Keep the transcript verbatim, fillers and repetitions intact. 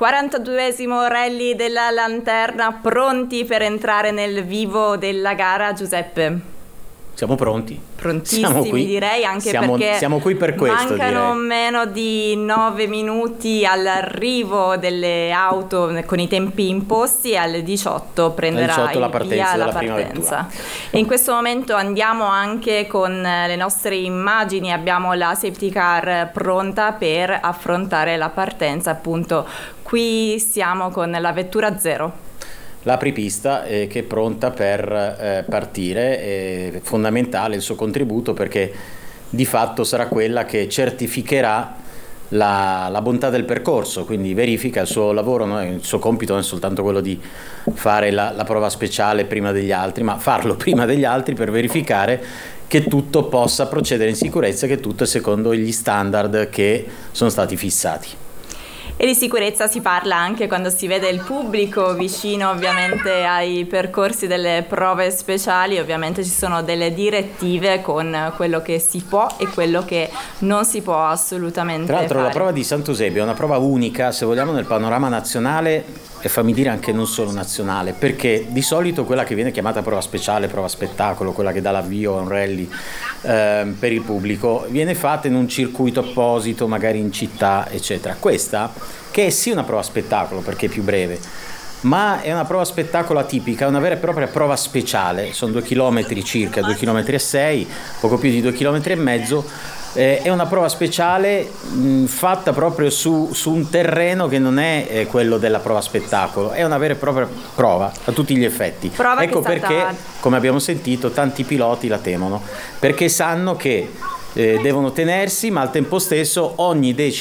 quarantaduesimo rally della Lanterna, pronti per entrare nel vivo della gara, Giuseppe? Siamo pronti. Prontissimi, direi, anche siamo, perché siamo qui per questo, mancano direi. meno di nove minuti all'arrivo delle auto con i tempi imposti e alle diciotto prenderà alle diciotto la il via la partenza. E in questo momento andiamo anche con le nostre immagini, abbiamo la safety car pronta per affrontare la partenza, appunto qui siamo con la vettura zero. L'apripista eh, che è pronta per eh, partire, è fondamentale il suo contributo perché di fatto sarà quella che certificherà la, la bontà del percorso, quindi verifica il suo lavoro, no? Il suo compito non è soltanto quello di fare la, la prova speciale prima degli altri, ma farlo prima degli altri per verificare che tutto possa procedere in sicurezza, che tutto è secondo gli standard che sono stati fissati. E di sicurezza si parla anche quando si vede il pubblico vicino ovviamente ai percorsi delle prove speciali. Ovviamente ci sono delle direttive con quello che si può e quello che non si può assolutamente Tra l'altro fare. La prova di Sant'Eusebio è una prova unica, se vogliamo, nel panorama nazionale e fammi dire anche non solo nazionale, perché di solito quella che viene chiamata prova speciale, prova spettacolo, quella che dà l'avvio a un rally eh, per il pubblico, viene fatta in un circuito apposito, magari in città, eccetera. Questa, che è sì una prova spettacolo perché è più breve, ma è una prova spettacolo atipica, è una vera e propria prova speciale, sono due chilometri circa, due chilometri e sei, poco più di due chilometri e mezzo. Eh, è una prova speciale mh, fatta proprio su, su un terreno che non è eh, quello della prova spettacolo, è una vera e propria prova a tutti gli effetti. Prova ecco che è stata... perché, come abbiamo sentito, tanti piloti la temono, perché sanno che eh, devono tenersi, ma al tempo stesso ogni decimo